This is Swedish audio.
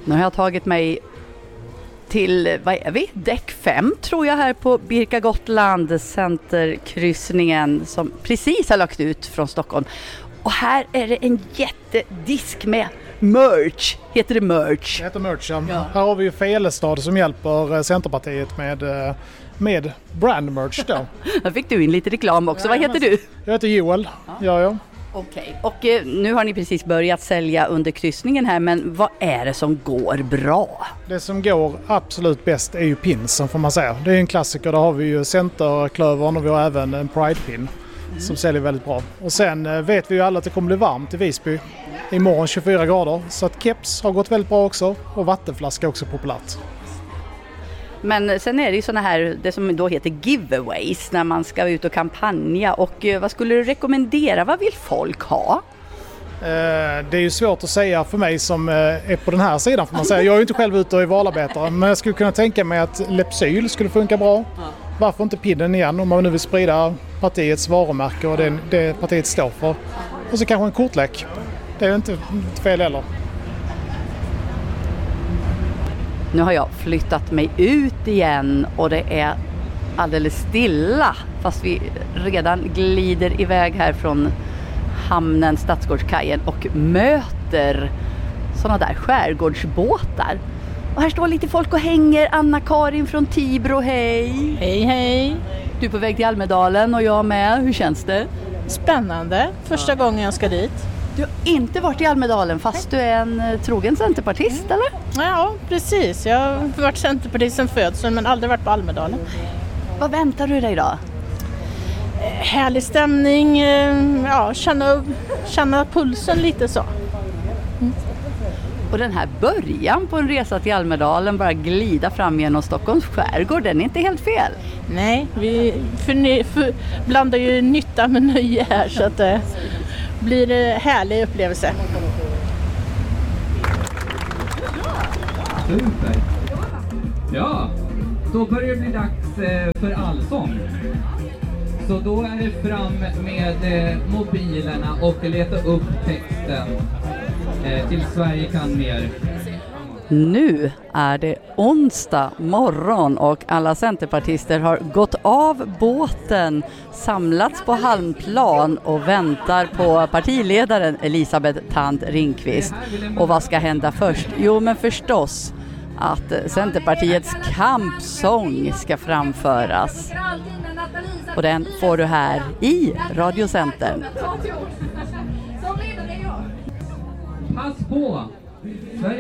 Nu har jag tagit mig till, vad är vi? Däck 5 tror jag här på Birka Gotland centerkryssningen som precis har lagt ut från Stockholm. Och här är det en jättedisk med merch. Heter det merch? Det heter merch, ja. Här har vi ju Felestad som hjälper Centerpartiet med brand merch då. Här fick du in lite reklam också. Vad heter du? Jag heter Joel. Ja. Okej. Och nu har ni precis börjat sälja under kryssningen här, men vad är det som går bra? Det som går absolut bäst är ju pinsen får man säga. Det är en klassiker, där har vi ju centerklövern och vi har även en pridepin som säljer väldigt bra. Och sen vet vi ju alla att det kommer bli varmt i Visby. Imorgon 24 grader, så att keps har gått väldigt bra också och vattenflaska också populärt. Men sen är det ju såna här, det som då heter giveaways när man ska ut och kampanja. Och vad skulle du rekommendera? Vad vill folk ha? Det är ju svårt att säga för mig som är på den här sidan får man säga. Jag är ju inte själv ute och är valarbetare, men jag skulle kunna tänka mig att Lepsyl skulle funka bra. Varför inte pinnen igen om man nu vill sprida partiets varumärke och det partiet står för. Och så kanske en kortlek. Det är inte fel heller. Nu har jag flyttat mig ut igen och det är alldeles stilla fast vi redan glider iväg här från hamnen, Stadsgårdskajen och möter sådana där skärgårdsbåtar. Och här står lite folk och hänger. Anna-Karin från Tibro, hej! Hej, hej! Du är på väg till Almedalen och jag med. Hur känns det? Spännande. Första gången jag ska dit. Du har inte varit i Almedalen fast du är en trogen centerpartist, eller? Ja, precis. Jag har varit centerpartist sedan födseln men aldrig varit på Almedalen. Vad väntar du dig då? Härlig stämning, ja, känna pulsen lite så. Och den här början på en resa till Almedalen, bara glida fram genom Stockholms skärgård, den är inte helt fel. Nej, vi blandar ju nytta med nöje här så att det blir en härlig upplevelse. Super! Ja, då börjar det bli dags för allsång. Så då är det fram med mobilerna och leta upp texten till Sverige kan mer. Nu är det onsdag morgon och alla centerpartister har gått av båten, samlats på Halmplan och väntar på partiledaren Elisabeth Thand Ringqvist. Och vad ska hända först? Jo, men förstås att Centerpartiets kampsång ska framföras. Och den får du här i Radiocentern. Pass på!